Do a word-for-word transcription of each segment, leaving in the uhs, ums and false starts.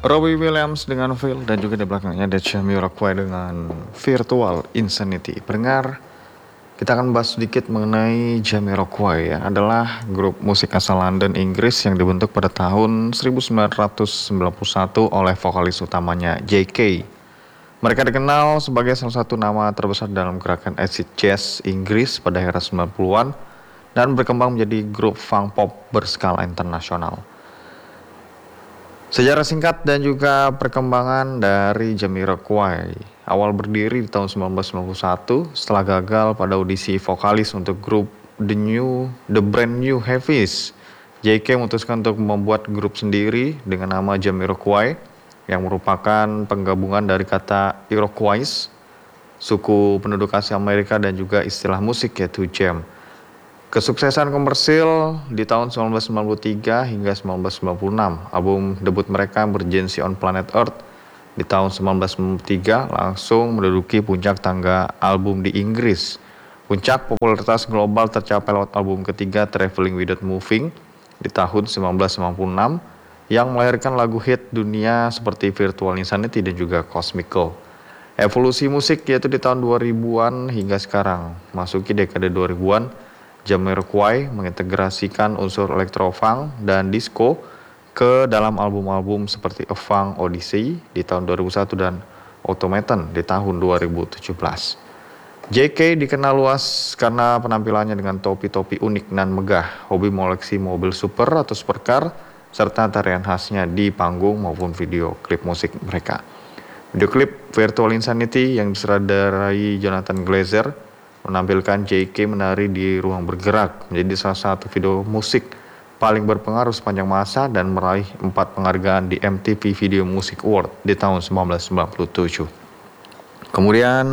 Robbie Williams dengan Feel dan juga di belakangnya ada Jamiroquai dengan Virtual Insanity. Pendengar, kita akan bahas sedikit mengenai Jamiroquai ya. Adalah grup musik asal London, Inggris yang dibentuk pada tahun seribu sembilan ratus sembilan puluh satu oleh vokalis utamanya J K. Mereka dikenal sebagai salah satu nama terbesar dalam gerakan acid jazz Inggris pada era sembilan puluhan dan berkembang menjadi grup funk pop berskala internasional. Sejarah singkat dan juga perkembangan dari Jamiroquai. Awal berdiri di tahun sembilan belas sembilan puluh satu setelah gagal pada audisi vokalis untuk grup The New The Brand New Heavies. J K memutuskan untuk membuat grup sendiri dengan nama Jamiroquai yang merupakan penggabungan dari kata Iroquois, suku penduduk Asia Amerika, dan juga istilah musik yaitu jam. Kesuksesan komersil di tahun seribu sembilan ratus sembilan puluh tiga hingga seribu sembilan ratus sembilan puluh enam, album debut mereka Emergency on Planet Earth di tahun seribu sembilan ratus sembilan puluh tiga langsung menduduki puncak tangga album di Inggris. Puncak popularitas global tercapai lewat album ketiga Traveling Without Moving di tahun seribu sembilan ratus sembilan puluh enam yang melahirkan lagu hit dunia seperti Virtual Insanity dan juga Cosmical. Evolusi musik yaitu di tahun dua ribuan hingga sekarang, masuki dekade dua ribuan, Jamiroquai mengintegrasikan unsur electro-funk dan disco ke dalam album-album seperti A Funk Odyssey di tahun dua ribu satu dan Automaton di tahun dua ribu tujuh belas. J K dikenal luas karena penampilannya dengan topi-topi unik dan megah, hobi mengoleksi mobil super atau supercar, serta tarian khasnya di panggung maupun video klip musik mereka. Video klip Virtual Insanity yang disutradarai Jonathan Glazer menampilkan J K menari di ruang bergerak menjadi salah satu video musik paling berpengaruh sepanjang masa dan meraih empat penghargaan di M T V Video Music Award di tahun seribu sembilan ratus sembilan puluh tujuh. Kemudian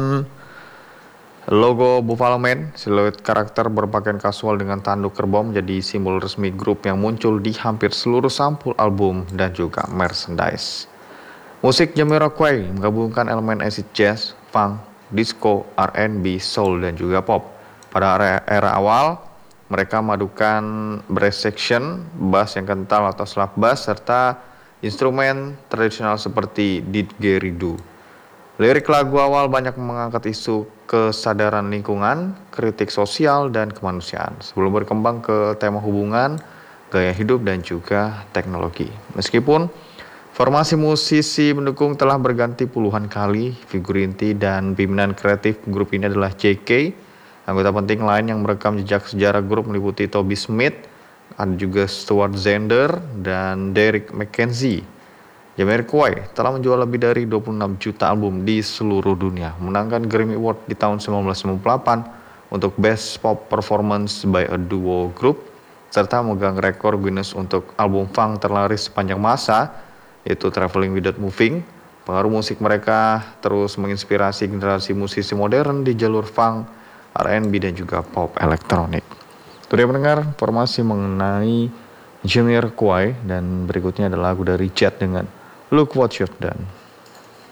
logo Buffalo Man, siluet karakter berpakaian kasual dengan tanduk kerbau menjadi simbol resmi grup yang muncul di hampir seluruh sampul album dan juga merchandise. Musik Jamiroquai menggabungkan elemen acid jazz, funk, disco, R and B, soul, dan juga pop. Pada era, era awal, mereka memadukan brass section, bass yang kental atau slap bass, serta instrumen tradisional seperti didgeridoo. Lirik lagu awal banyak mengangkat isu kesadaran lingkungan, kritik sosial, dan kemanusiaan, sebelum berkembang ke tema hubungan, gaya hidup, dan juga teknologi. Meskipun formasi musisi pendukung telah berganti puluhan kali, figur inti dan pimpinan kreatif grup ini adalah J K. Anggota penting lain yang merekam jejak sejarah grup meliputi Toby Smith, ada juga Stuart Zender, dan Derek McKenzie. Jamiroquai telah menjual lebih dari dua puluh enam juta album di seluruh dunia, menangkan Grammy Award di tahun seribu sembilan ratus sembilan puluh delapan untuk Best Pop Performance by a Duo Group, serta memegang rekor Guinness untuk album funk terlaris sepanjang masa, yaitu Traveling Without Moving. Pengaruh musik mereka terus menginspirasi generasi musisi modern di jalur funk, R and B, dan juga pop elektronik. Itu dia pendengar, informasi mengenai Jamiroquai, dan berikutnya adalah lagu dari Jet dengan Look What You've Done.